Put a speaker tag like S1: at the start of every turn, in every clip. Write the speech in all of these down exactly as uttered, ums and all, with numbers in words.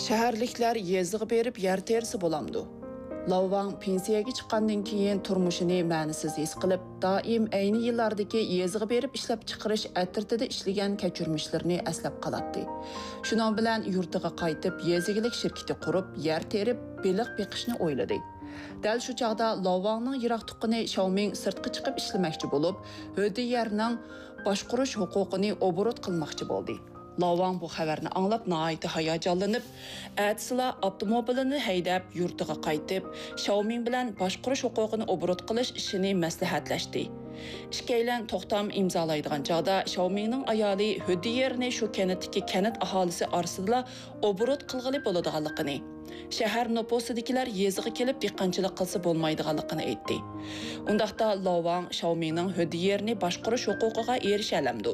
S1: Şəhərliklər yeziga berib yer terisi bolamdı. Lavang pensiyaga chiqqandan keyin turmushini ma'nisiz his qilib, doim ayni yillardagi yeziga berib ishlab chiqarish atirtida ishlagan kechirmishlarini aslab qolatdi. Shuning bilan yurtiga qaytib, yezigilik shirkati qurib, yer terib, beliq beqishni o'yladi. Dal shu chaqda Lavangning yiroq tuqqani Xiaoming sirtqa chiqib ishlamoqchi bo'lib, hödi yerning boshqarish huquqini oburut qilmoqchi bo'ldi. Lavang bu xabarni anglab nihoyat hayajonlanib, atsila avtomobilini haydab yurtiga qaytib, Xiaoming bilan boshqarish huquqini oburut qilish ishini maslahatlashdi. Ikkilan to'xtam imzolaydigan chaqda Xiaomingning ayoli hödi yerini shu kanatdagi kanat aholisi orasida oburut qilg'ili bo'ladiganligini, shahar noposidagilar yeziga kelib dehqonchilik qilsa bo'lmaydiganligini aytdi. Undaqda Lavang Xiaomingning hödi yerini boshqarish huquqiga erisha olamdi.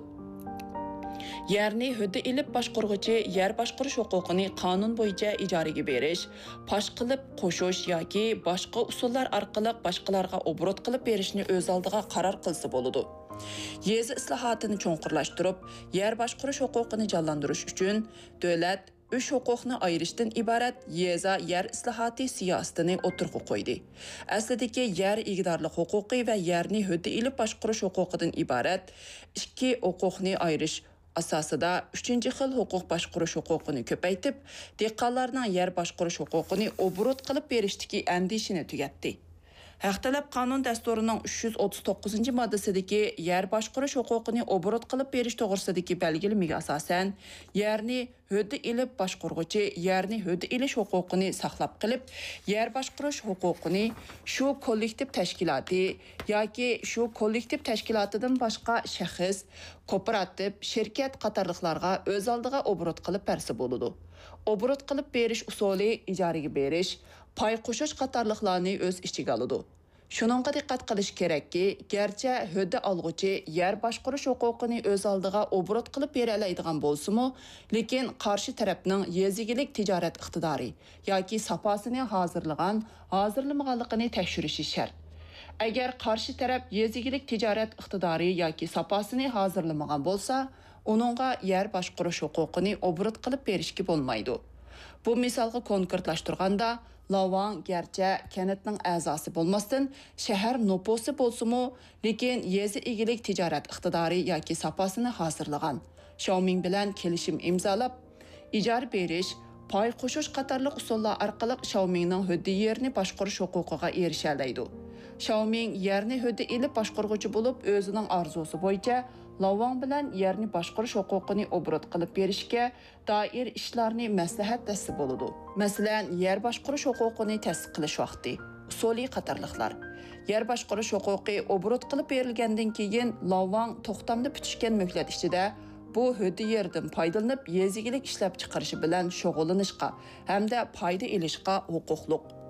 S1: Yerni hödi ilib boshqarg'uchi yer boshqarish huquqini qonun bo'yicha ijaraga berish, pash qilib qo'shish yoki boshqa usullar orqali boshqalarga obrot qilib berishni o'z oldiga qaror qilsa bo'ladi. Yezi islohotini cho'nqurlashtirib, yer boshqarish huquqini jonlantirish uchun davlat uch huquqni ayirishdan iborat yeza yer islohoti siyosatini o'tirg'i qo'ydi. Aslidagi yer egdorlik huquqi va yerni hödi ilib boshqarish huquqidan iborat ikki huquqni ayirish asosida uchinchi xil huquq boshqarish huquqini ko'paytib, dehqonlarning yer boshqarish huquqini oburut qilib berishdagi andishini tugatdi. Haq talab qonun dasturining uch yuz o'ttiz to'qqizinchi moddasidagi yer boshqarish huquqini oburut qilib berish to'g'risidagi belgilamaga asosan, yerni hödi ilib boshqarg'uchi yerni hödi ilish huquqini saqlab qilib, yer boshqarish huquqini shu kollektiv tashkiloti yoki shu kollektiv tashkilotidan boshqa shaxs, kooperativ, shirkat qatorliqlarga o'z oldiga oburut qilib bersa bo'ladi. Oburut qilib berish usuli ijaraga berish, pay qo'shish qatorliqlarni o'z ichiga oladi. Shuningga diqqat qilish kerakki, garchi hödi olg'uchi yer boshqarish huquqini o'z oldiga oburut qilib bera oladigan bo'lsa-mu, lekin qarshi tarafning yezigilik tijorat iqtidori yoki sapasini hozirlagan, hozirlamaganligini tekshirishi shart. Agar qarshi taraf yezigilik tijorat iqtidori yoki sapasini hozirlamagan bo'lsa, uningga yer boshqarish huquqini oburut qilib berishga bo'lmaydi. Bu misolga konkretlashtirganda, Lavang garchi kanatning a'zosi bo'lmasdan, shahar noposi bo'lsa-mu, lekin yezi egilik tijorat iqtidori yoki sapasini hozirlagan. Xiaoming bilan kelishim imzolab, ijara berish, pay qo'shish qatorliq usullar orqali Xiaomingning hödi yerini boshqarish huquqiga erisha oladi. Xiaoming yerni hödi ilib boshqarg'uchi bo'lib, o'zining orzusi bo'yicha Lavang bilan yerni boshqarish huquqini oburut qilib berishga doir ishlarni maslahatlashsa bo'ladi. Masalan, yer boshqarish huquqini tasdiqlash vaqti, usuli qatorliqlar. Yer boshqarish huquqi oburut qilib berilgandan keyin Lavang to'xtamda bitishgan muhlat ichida bu hödi yerdan foydalanib yezigilik ishlab chiqarishi bilan shug'ullanishga hamda foyda olishga huquqliq.